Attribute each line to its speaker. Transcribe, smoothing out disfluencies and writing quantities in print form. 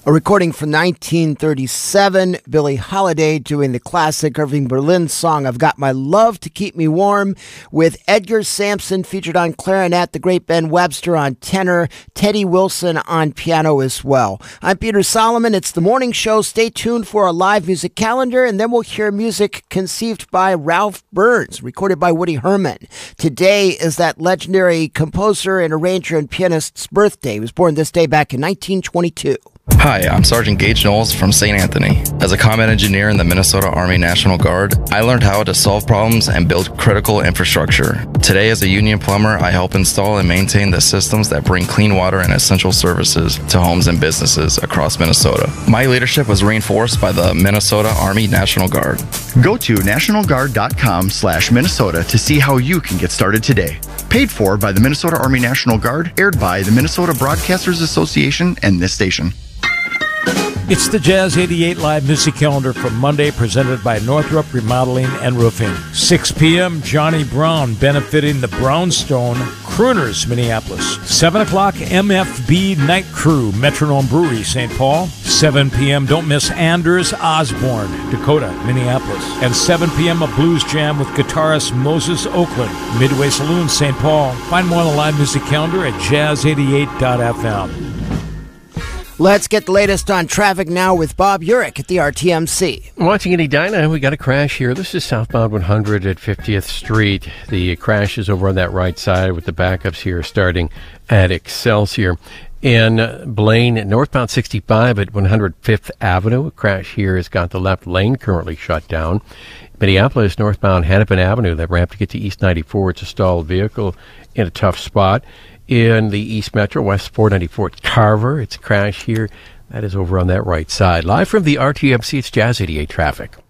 Speaker 1: A recording from 1937, Billie Holiday doing the classic Irving Berlin song, I've Got My Love to Keep Me Warm, with Edgar Sampson featured on clarinet, the great Ben Webster on tenor, Teddy Wilson on piano as well. I'm Peter Solomon. It's the morning show. Stay tuned for our live music calendar, and then we'll hear music conceived by Ralph Burns, recorded by Woody Herman. Today is that legendary composer and arranger and pianist's birthday. He was born this day back in 1922.
Speaker 2: Hi, I'm Sergeant Gage Knowles from St. Anthony. As a combat engineer in the Minnesota Army National Guard, I learned how to solve problems and build critical infrastructure. Today, as a union plumber, I help install and maintain the systems that bring clean water and essential services to homes and businesses across Minnesota. My leadership was reinforced by the Minnesota Army National Guard.
Speaker 3: Go to nationalguard.com/Minnesota to see how you can get started today. Paid for by the Minnesota Army National Guard, aired by the Minnesota Broadcasters Association and this station.
Speaker 4: It's the Jazz 88 Live Music Calendar for Monday, presented by Northrop Remodeling and Roofing. 6 p.m., Johnny Brown benefiting the Brownstone Crooners, Minneapolis. 7 o'clock, MFB Night Crew, Metronome Brewery, St. Paul. 7 p.m., don't miss Anders Osborne, Dakota, Minneapolis. And 7 p.m., a blues jam with guitarist Moses Oakland, Midway Saloon, St. Paul. Find more on the Live Music Calendar at jazz88.fm.
Speaker 1: Let's get the latest on traffic now with Bob Urich at the RTMC.
Speaker 5: Watching in Edina, we got a crash here. This is southbound 100 at 50th Street. The crash is over on that right side with the backups here starting at Excelsior. In Blaine, northbound 65 at 105th Avenue. A crash here has got the left lane currently shut down. Minneapolis, northbound Hennepin Avenue, that ramp to get to East 94. It's a stalled vehicle in a tough spot. In the East Metro, West 494 at Carver, it's a crash here. That is over on that right side. Live from the RTMC, it's Jazz 88 traffic.